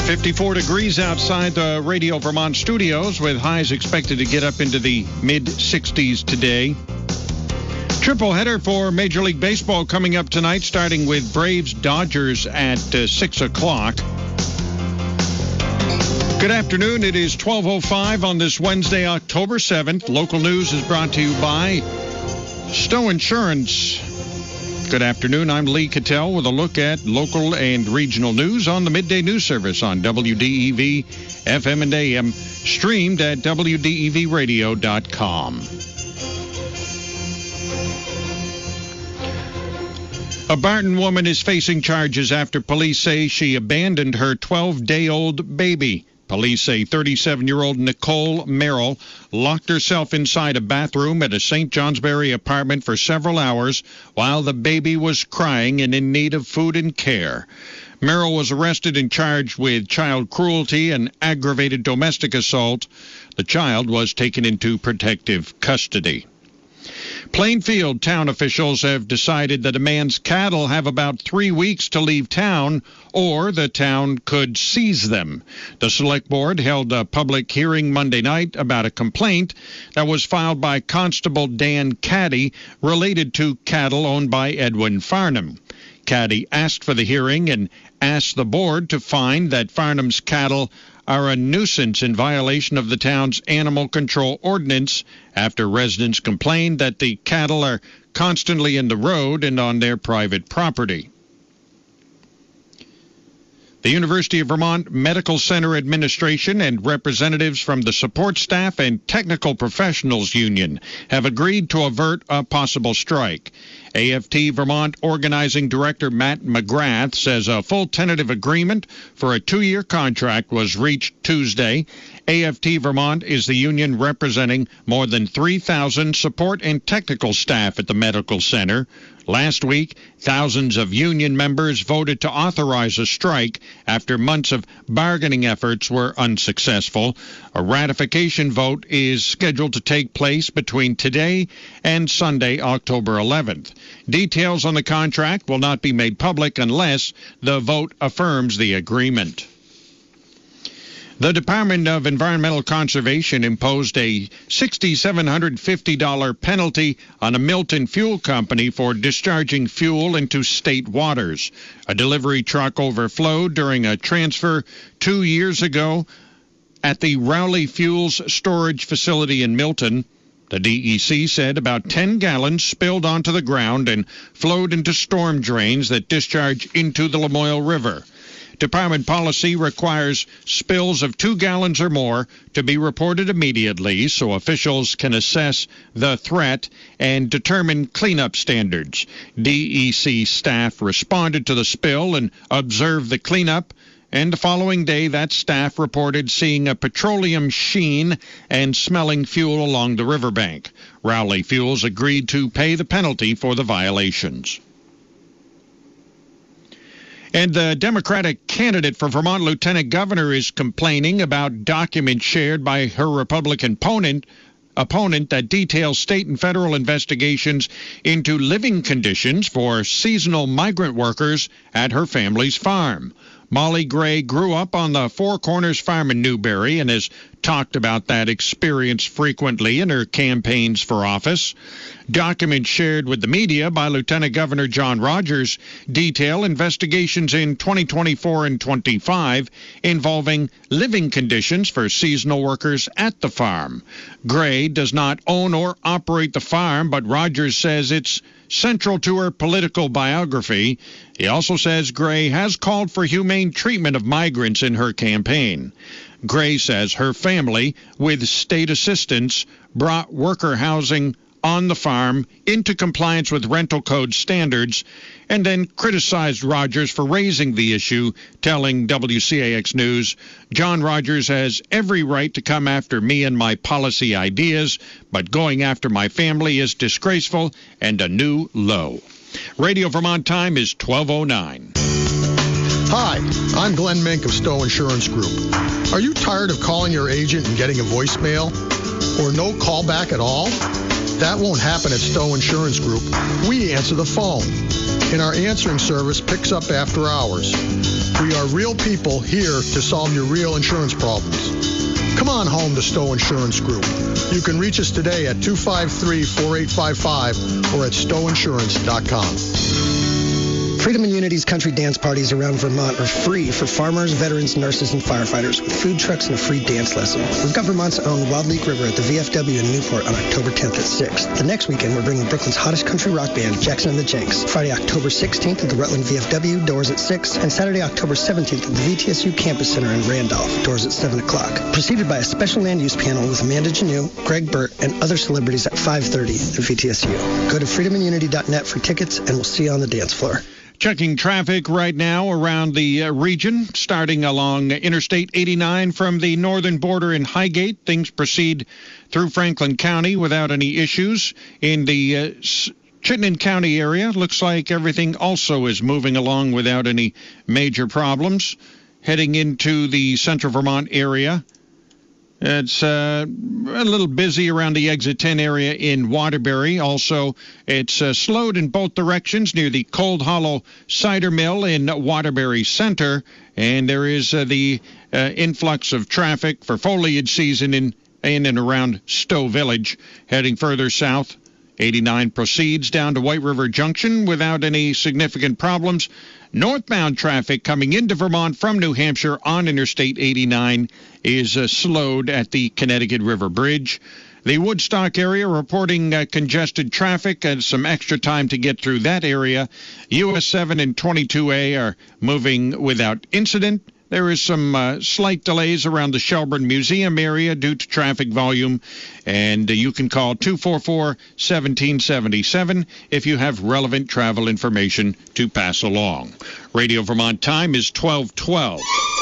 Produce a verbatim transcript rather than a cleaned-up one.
fifty-four degrees outside the Radio Vermont studios, with highs expected to get up into the mid sixties today. Triple header for Major League Baseball coming up tonight, starting with Braves-Dodgers at uh, six o'clock. Good afternoon. It is twelve oh five on this Wednesday, October seventh. Local news is brought to you by Stowe Insurance. Good afternoon. I'm Lee Cattell with a look at local and regional news on the Midday News Service on W D E V, F M and A M, streamed at W D E V radio dot com. A Barton woman is facing charges after police say she abandoned her twelve-day-old baby. Police say thirty-seven-year-old Nicole Merrill locked herself inside a bathroom at a Saint Johnsbury apartment for several hours while the baby was crying and in need of food and care. Merrill was arrested and charged with child cruelty and aggravated domestic assault. The child was taken into protective custody. Plainfield town officials have decided that a man's cattle have about three weeks to leave town, or the town could seize them. The select board held a public hearing Monday night about a complaint that was filed by Constable Dan Caddy related to cattle owned by Edwin Farnham. Caddy asked for the hearing and asked the board to find that Farnham's cattle are a nuisance in violation of the town's animal control ordinance after residents complained that the cattle are constantly in the road and on their private property. The University of Vermont Medical Center Administration and representatives from the support staff and technical professionals union have agreed to avert a possible strike. A F T Vermont Organizing Director Matt McGrath says a full tentative agreement for a two-year contract was reached Tuesday. A F T Vermont is the union representing more than three thousand support and technical staff at the medical center. Last week, thousands of union members voted to authorize a strike after months of bargaining efforts were unsuccessful. A ratification vote is scheduled to take place between today and Sunday, October eleventh. Details on the contract will not be made public unless the vote affirms the agreement. The Department of Environmental Conservation imposed a six thousand seven hundred fifty dollars penalty on a Milton Fuel Company for discharging fuel into state waters. A delivery truck overflowed during a transfer two years ago at the Rowley Fuels storage facility in Milton. The D E C said about ten gallons spilled onto the ground and flowed into storm drains that discharge into the Lamoille River. Department policy requires spills of two gallons or more to be reported immediately so officials can assess the threat and determine cleanup standards. D E C staff responded to the spill and observed the cleanup, and the following day that staff reported seeing a petroleum sheen and smelling fuel along the riverbank. Rowley Fuels agreed to pay the penalty for the violations. And the Democratic candidate for Vermont Lieutenant Governor is complaining about documents shared by her Republican opponent, opponent that details state and federal investigations into living conditions for seasonal migrant workers at her family's farm. Molly Gray grew up on the Four Corners Farm in Newberry and has talked about that experience frequently in her campaigns for office. Documents shared with the media by Lieutenant Governor John Rogers detail investigations in twenty twenty-four and twenty-five involving living conditions for seasonal workers at the farm. Gray does not own or operate the farm, but Rogers says it's central to her political biography. He also says Gray has called for humane treatment of migrants in her campaign. Gray says her family, with state assistance, brought worker housing on the farm into compliance with rental code standards and then criticized Rogers for raising the issue, telling W C A X News, John Rogers has every right to come after me and my policy ideas, but going after my family is disgraceful and a new low. Radio Vermont time is twelve oh nine. Hi, I'm Glenn Mink of Stowe Insurance Group. Are you tired of calling your agent and getting a voicemail? Or no callback at all? That won't happen at Stowe Insurance Group. We answer the phone, and our answering service picks up after hours. We are are real people here to solve your real insurance problems. Come on home to Stowe Insurance Group. You can reach us today at two five three, four eight five five or at stowe insurance dot com. Freedom and Unity's country dance parties around Vermont are free for farmers, veterans, nurses, and firefighters with food trucks and a free dance lesson. We've got Vermont's own Wild Leak River at the V F W in Newport on October tenth at six. The next weekend, we're bringing Brooklyn's hottest country rock band, Jackson and the Jenks. Friday, October sixteenth at the Rutland V F W, doors at six. And Saturday, October seventeenth at the V T S U Campus Center in Randolph, doors at seven o'clock. Preceded by a special land use panel with Amanda Janeau, Greg Burt, and other celebrities at five thirty at V T S U. Go to freedom and unity dot net for tickets, and we'll see you on the dance floor. Checking traffic right now around the uh, region, starting along Interstate eighty-nine from the northern border in Highgate. Things proceed through Franklin County without any issues. In the uh, Chittenden County area, looks like everything also is moving along without any major problems. Heading into the central Vermont area, it's uh, a little busy around the exit ten area in Waterbury. Also, it's uh, slowed in both directions near the Cold Hollow Cider Mill in Waterbury Center. And there is uh, the uh, influx of traffic for foliage season in, in and around Stowe Village. Heading further south, eighty-nine proceeds down to White River Junction without any significant problems. Northbound traffic coming into Vermont from New Hampshire on Interstate eighty-nine is uh, slowed at the Connecticut River Bridge. The Woodstock area reporting uh, congested traffic and some extra time to get through that area. U S seven and twenty-two A are moving without incident. There is some uh, slight delays around the Shelburne Museum area due to traffic volume, and uh, you can call two four four, one seven seven seven if you have relevant travel information to pass along. Radio Vermont time is twelve twelve.